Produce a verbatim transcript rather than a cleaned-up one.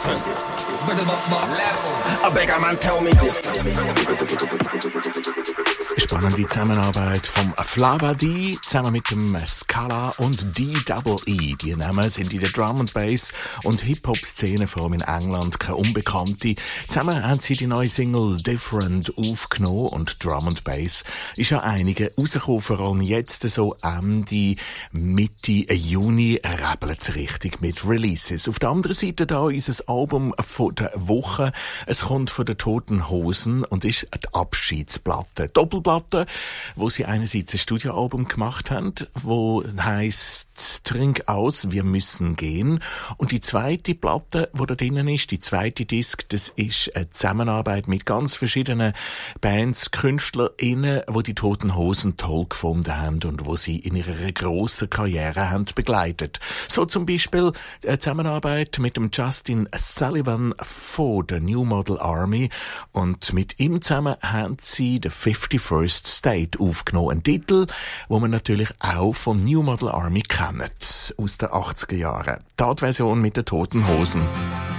different. A beggar man tell me different. Spannende Zusammenarbeit vom Flava D zusammen mit dem Scala und D E E. Die Namen sind in der Drum and Bass und Hip-Hop-Szene, vor allem in England, keine Unbekannte. Zusammen haben sie die neue Single Different aufgenommen und Drum and Bass ist ja einige rausgekommen, vor allem jetzt so Ende, Mitte Juni rebelt es richtig mit Releases. Auf der anderen Seite da unser Album von der Woche. Es kommt von den Toten Hosen und ist die Abschiedsplatte. Doppelplatte, wo sie einerseits ein Studioalbum gemacht haben, wo heisst Trink aus, wir müssen gehen. Und die zweite Platte, wo da drinnen ist, die zweite Disc, das ist eine Zusammenarbeit mit ganz verschiedenen Bands, KünstlerInnen, wo die Toten Hosen toll gefunden haben und wo sie in ihrer grossen Karriere haben begleitet. So zum Beispiel eine Zusammenarbeit mit dem Justin Sullivan von der New Model Army und mit ihm zusammen haben sie den fifty-first State aufgenommen. Ein Titel, wo man natürlich auch vom New Model Army kennt, aus den achtziger Jahren. Die Version mit den Toten Hosen.